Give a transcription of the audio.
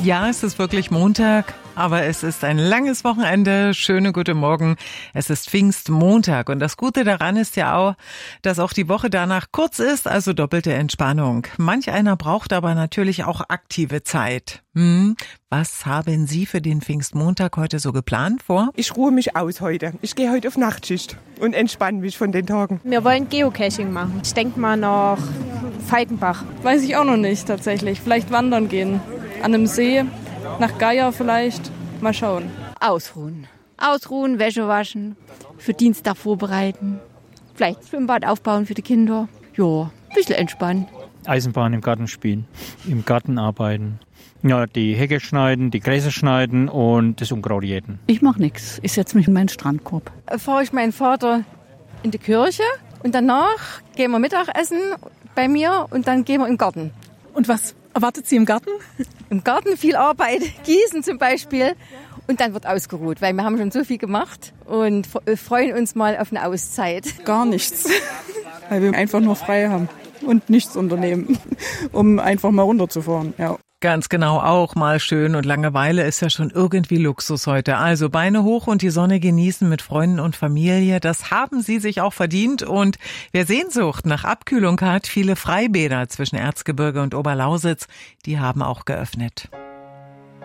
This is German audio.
Ja, es ist wirklich Montag, aber es ist ein langes Wochenende. Schöne gute Morgen. Es ist Pfingstmontag und das Gute daran ist ja auch, dass auch die Woche danach kurz ist, also doppelte Entspannung. Manch einer braucht aber natürlich auch aktive Zeit. Was haben Sie für den Pfingstmontag heute so geplant vor? Ich ruhe mich aus heute. Ich gehe heute auf Nachtschicht und entspanne mich von den Tagen. Wir wollen Geocaching machen. Ich denke mal nach Falkenbach. Weiß ich auch noch nicht tatsächlich. Vielleicht wandern gehen. An einem See, nach Geier vielleicht. Mal schauen. Ausruhen. Ausruhen, Wäsche waschen, für Dienstag vorbereiten. Vielleicht Schwimmbad aufbauen für die Kinder. Ja, ein bisschen entspannen. Eisenbahn im Garten spielen, im Garten arbeiten. Ja, die Hecke schneiden, die Gräser schneiden und das Unkraut jäten. Ich mache nichts. Ich setze mich in meinen Strandkorb. Fahre ich meinen Vater in die Kirche und danach gehen wir Mittagessen bei mir und dann gehen wir im Garten. Und was erwartet Sie im Garten? Im Garten viel Arbeit, Gießen zum Beispiel. Und dann wird ausgeruht, weil wir haben schon so viel gemacht und freuen uns mal auf eine Auszeit. Gar nichts, weil wir einfach nur frei haben und nichts unternehmen, um einfach mal runterzufahren. Ja. Ganz genau, auch mal schön und Langeweile ist ja schon irgendwie Luxus heute. Also Beine hoch und die Sonne genießen mit Freunden und Familie, das haben Sie sich auch verdient. Und wer Sehnsucht nach Abkühlung hat, viele Freibäder zwischen Erzgebirge und Oberlausitz, die haben auch geöffnet.